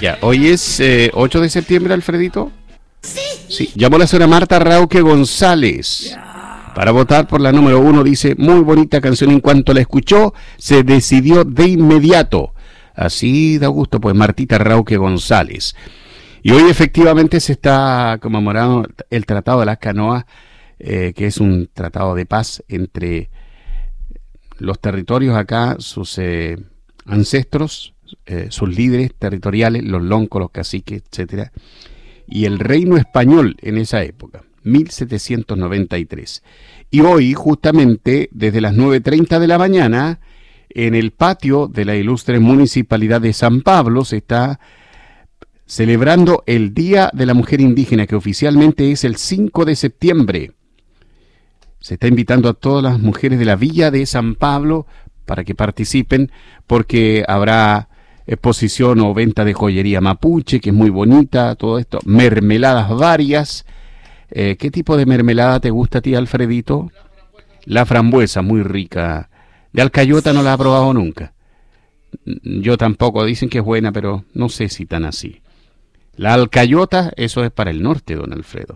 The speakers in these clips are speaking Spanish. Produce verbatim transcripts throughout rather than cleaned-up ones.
Ya, hoy es eh, ocho de septiembre, Alfredito. Sí, llamó la señora Marta Rauque González para votar por la número uno. Dice, muy bonita canción, en cuanto la escuchó, se decidió de inmediato. Así da gusto, pues, Martita Rauque González. Y hoy efectivamente se está conmemorando el Tratado de las Canoas, eh, que es un tratado de paz entre los territorios acá, sus eh, ancestros, eh, sus líderes territoriales, los loncos, los caciques, etcétera, y el reino español en esa época, mil setecientos noventa y tres. Y hoy, justamente, desde las nueve treinta de la mañana, en el patio de la ilustre Municipalidad de San Pablo, se está celebrando el Día de la Mujer Indígena, que oficialmente es el cinco de septiembre. Se está invitando a todas las mujeres de la villa de San Pablo para que participen, porque habrá exposición o venta de joyería mapuche, que es muy bonita, todo esto, mermeladas varias. Eh, ¿Qué tipo de mermelada te gusta a ti, Alfredito? La frambuesa, muy rica. De alcayota no la he probado nunca. Yo tampoco, dicen que es buena, pero no sé si tan así. La alcayota, eso es para el norte, don Alfredo.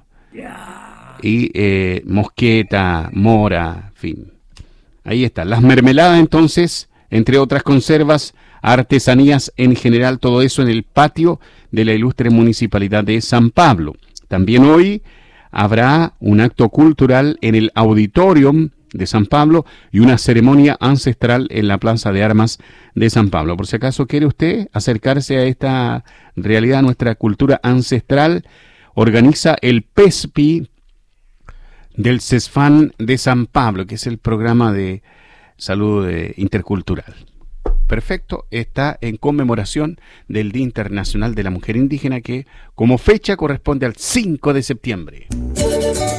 Y eh, mosqueta, mora, en fin. Ahí está. Las mermeladas, entonces, entre otras conservas, artesanías en general, todo eso en el patio de la ilustre Municipalidad de San Pablo. También hoy habrá un acto cultural en el Auditorium de San Pablo y una ceremonia ancestral en la Plaza de Armas de San Pablo. Por si acaso quiere usted acercarse a esta realidad, nuestra cultura ancestral, organiza el PESPI del CESFAN de San Pablo, que es el programa de salud eh, intercultural. Perfecto, está en conmemoración del Día Internacional de la Mujer Indígena, que como fecha corresponde al cinco de septiembre.